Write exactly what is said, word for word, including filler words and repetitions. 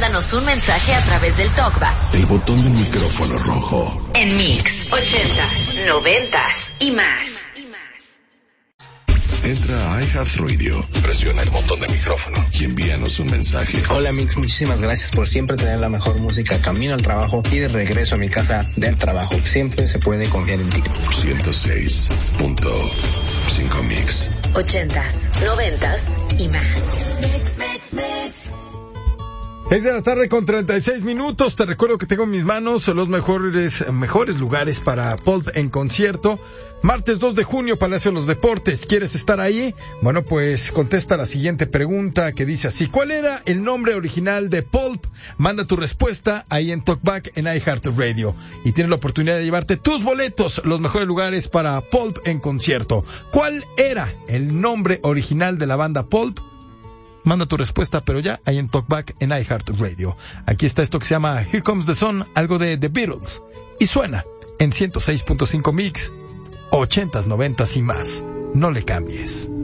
mándanos un mensaje a través del TalkBack. El botón del micrófono rojo. En Mix, ochentas, noventas y más. Entra a iHeartRadio, presiona el botón de micrófono y envíanos un mensaje. Hola Mix, muchísimas gracias por siempre tener la mejor música camino al trabajo y de regreso a mi casa del trabajo. Siempre se puede confiar en ti. ciento seis punto cinco Mix. Ochentas, noventas y más. seis de la tarde con treinta y seis minutos. Te recuerdo que tengo en mis manos los mejores, mejores lugares para Pulp en concierto. Martes dos de junio, Palacio de los Deportes. ¿Quieres estar ahí? Bueno, pues contesta la siguiente pregunta que dice así: ¿cuál era el nombre original de Pulp? Manda tu respuesta ahí en Talkback en iHeartRadio. Y tienes la oportunidad de llevarte tus boletos, los mejores lugares para Pulp en concierto. ¿Cuál era el nombre original de la banda Pulp? Manda tu respuesta, pero ya ahí en Talkback en iHeartRadio. Aquí está esto que se llama Here Comes the Sun, algo de The Beatles. Y suena en ciento seis punto cinco Mix. Ochentas, noventas y más. No le cambies.